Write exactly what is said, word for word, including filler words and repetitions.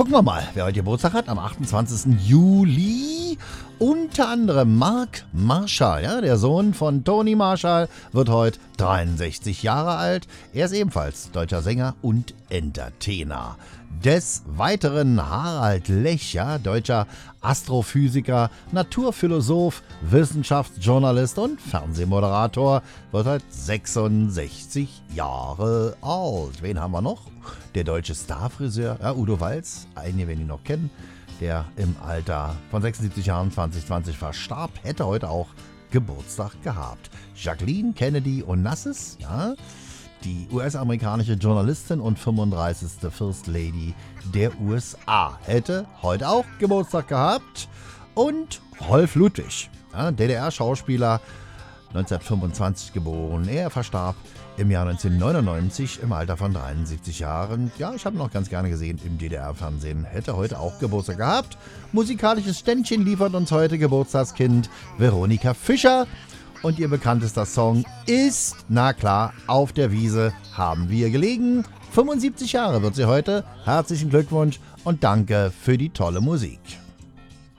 Gucken wir mal, wer heute Geburtstag hat. Am achtundzwanzigsten Juli unter anderem Mark Marshall, ja, der Sohn von Tony Marshall, wird heute dreiundsechzig Jahre alt. Er ist ebenfalls deutscher Sänger und Entertainer. Des Weiteren Harald Lech, ja, deutscher Astrophysiker, Naturphilosoph, Wissenschaftsjournalist und Fernsehmoderator, wird heute sechsundsechzig Jahre alt. Wen haben wir noch? Der deutsche Starfriseur, ja, Udo Walz, einige werden ihn noch kennen, der im Alter von sechsundsiebzig Jahren zwanzig zwanzig verstarb, hätte heute auch Geburtstag gehabt. Jacqueline Kennedy Onassis, ja, die U S-amerikanische Journalistin und fünfunddreißigste First Lady der U S A, hätte heute auch Geburtstag gehabt. Und Rolf Ludwig, ja, D D R-Schauspieler, neunzehnhundertfünfundzwanzig geboren. Er verstarb im Jahr neunzehnhundertneunundneunzig im Alter von dreiundsiebzig Jahren. Ja, ich habe ihn noch ganz gerne gesehen im D D R-Fernsehen. Hätte heute auch Geburtstag gehabt. Musikalisches Ständchen liefert uns heute Geburtstagskind Veronika Fischer. Und ihr bekanntester Song ist, na klar, Auf der Wiese haben wir gelegen. fünfundsiebzig Jahre wird sie heute. Herzlichen Glückwunsch und danke für die tolle Musik.